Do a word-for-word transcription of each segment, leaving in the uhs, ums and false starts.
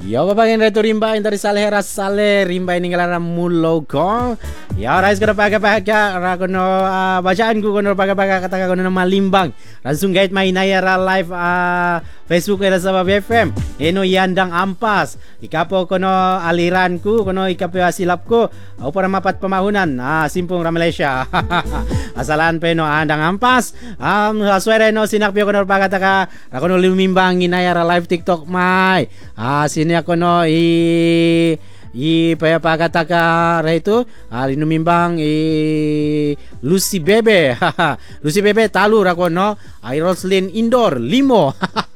Ya babangin reto rimba dari saleh rasale rimba ini ngalara mulogo. Ya rais kono paga-paga ra kono uh, bacaan ku kono paga-paga kata kono nama limbang. Langsung gait main ra live uh, Facebook era sabab F M. Eno yandang ampas. Ikapo kono aliranku kono ikapo silapku. Au para mapat pemahunan. Ah simpung ra Malaysia. Asalan peno andang ampas. Um suara no sinak pio kono paga taka ra kono lumimbang inaya ra live TikTok mai. Ah sini ako no i i paya pagataka ra itu ali numimbang i Lucy Bebe. Lucy Bebe talu ra kono ai Roslyn Indoor limo.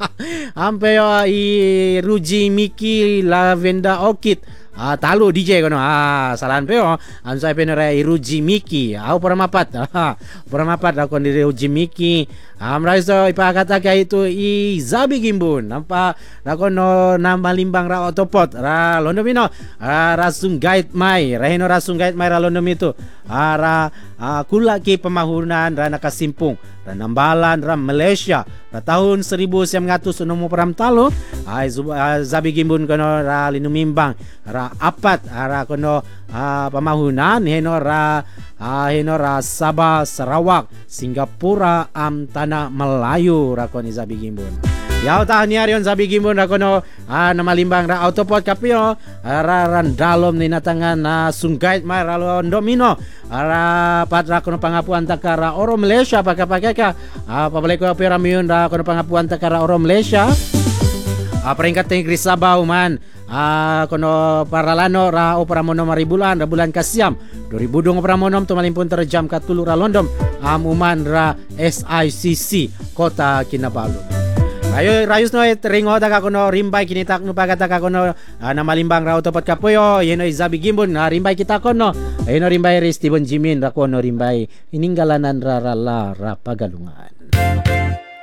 Ampe i Ruji Miki Lavenda Orchid. Ah talu D J kono. Ah salan peo ansai penera Ruji Miki. Au para mapat. Ah para mapat ako ni Ruji Miki. Amra iso ipakata kay itu i Zabi Gimbun. Nampa ako no nama limbang ra otopot ra londomino. Ah rasung guide mai. Rahino rasung guide mai ra londom itu. Ara ah, kula ki pemahunan ra nakasimpung. Ra nambalan ra Malaysia. Ra tahun seribu sembilan ratus enam puluh enam talo ai uh, Zabi Gimbun kono ra linumimbang ra apat ara kono uh, pamahunan heno ra uh, heno ra Sabah Sarawak Singapura am tanah Melayu ra kono Zabi Gimbun. Ya tahan ni arion Zabi Gimbun ra kono uh, nama limbang ra autopot kapio ra randalom ni natangan uh, sunggait mai ra domino ara patra kono pangapuan takara oro Malaysia pakapakeka uh, pabalik ko pera miun ra kono pangapuan takara oro Malaysia. Uh, peringkat negeri Sabah man uh, kono paralano ra opera monom ribulan ra bulan kasiam dua ribu dua opera monom tu malimpun terjam katulu ra londom am uman ra S I C C kota Kinabalu. Ayo rayus no ringo taka kono rimbai kinitak no pagata ka kono uh, nama limbang ra autopot kapoyo yeno Zabi Gimbun uh, rimbai kita kono yeno rimbai Steven Jimin ra kono rimbai ininggalanan ra ra la ra pagalungan.